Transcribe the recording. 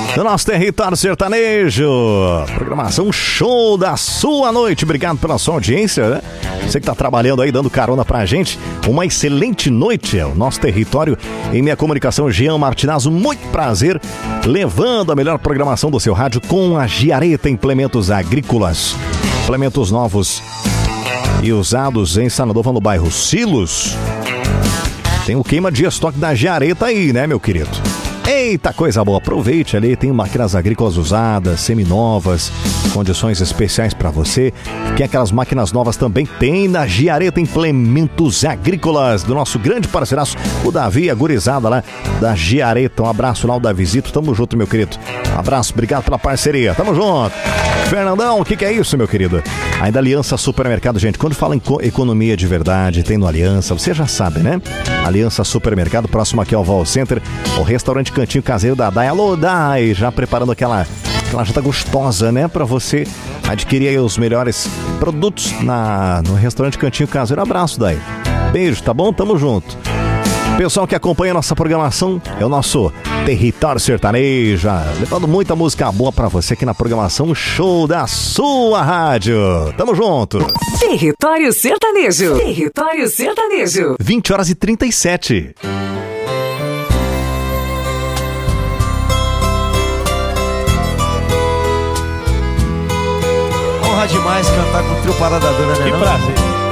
do nosso território sertanejo. Programação show da sua noite. Obrigado pela sua audiência, né? Você que tá trabalhando aí, dando carona pra gente. Uma excelente noite. É o nosso território. Em minha comunicação, Jean Martinazzo. Muito prazer. Levando a melhor programação do seu rádio com a Giareta Implementos Agrícolas. Implementos novos e usados em Sanadova, no bairro Silos. Tem o queima de estoque da Giareta aí, né, meu querido? Eita, coisa boa, aproveite ali, tem máquinas agrícolas usadas, seminovas, condições especiais para você. Quer aquelas máquinas novas também? Tem na Giareta Implementos Agrícolas, do nosso grande parceiraço, o Davi, a gurizada lá da Giareta. Um abraço lá, o Davizito, tamo junto, meu querido. Um abraço, obrigado pela parceria, tamo junto. Fernandão, o que é isso, meu querido? Ainda Aliança Supermercado, gente, quando fala em economia de verdade, tem no Aliança, você já sabe, né? Aliança Supermercado, próximo aqui ao Vol Center, o restaurante Cantinho Caseiro da Dai. Alô, Dai, já preparando aquela janta gostosa, né? Pra você adquirir aí os melhores produtos no restaurante Cantinho Caseiro. Abraço, Dai. Beijo, tá bom? Tamo junto. Pessoal que acompanha a nossa programação, é o nosso Território Sertanejo, levando muita música boa pra você aqui na programação show da sua rádio. Tamo junto. Território Sertanejo. Território Sertanejo. 20h37. Honra demais cantar com o trio Parada Dura, né? Que prazer.